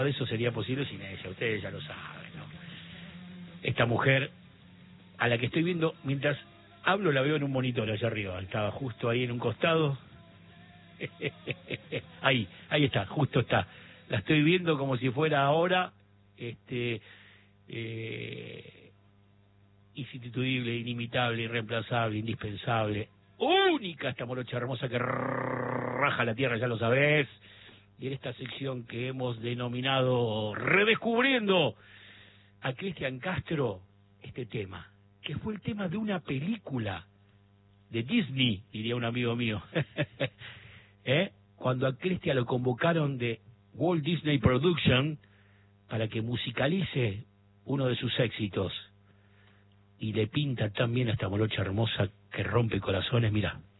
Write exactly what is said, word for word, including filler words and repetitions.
de eso sería posible sin ella, ustedes ya lo saben, ¿no? Esta mujer, a la que estoy viendo, mientras hablo la veo en un monitor allá arriba, estaba justo ahí en un costado, ahí, ahí está, justo está, la estoy viendo como si fuera ahora, este, eh, insustituible, inimitable, irreemplazable, indispensable, única esta morocha hermosa que raja la tierra, ya lo sabés. Y en esta sección que hemos denominado Redescubriendo a Cristian Castro, este tema, que fue el tema de una película de Disney, diría un amigo mío. ¿Eh? Cuando a Cristian lo convocaron de Walt Disney Production para que musicalice uno de sus éxitos. Y le pinta tan bien a esta morocha hermosa que rompe corazones, mirá.